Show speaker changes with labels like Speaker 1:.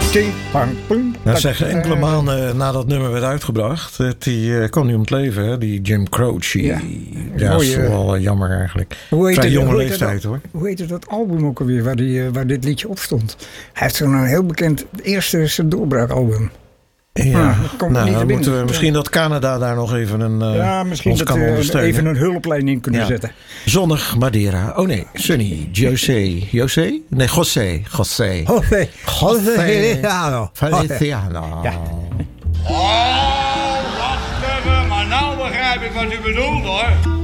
Speaker 1: Nou, zeg, enkele maanden nadat het nummer werd uitgebracht, die kwam nu om het leven, hè? Die Jim Croce. Ja, dat is wel jammer eigenlijk. Vrij jonge leeftijd, hoor.
Speaker 2: Hoe heette dat album ook alweer waar dit liedje op stond? Hij heeft zo'n heel bekend eerste zijn doorbraakalbum.
Speaker 1: Ja, dan moeten we misschien dat Canada daar nog even
Speaker 2: misschien dat we even een hulplijn in kunnen zetten.
Speaker 1: Zonnig Madeira. Oh nee, Sunny. José? Nee, José. Feliciano.
Speaker 3: Ja. Oh, wacht even, maar nou begrijp ik wat u bedoelt, hoor.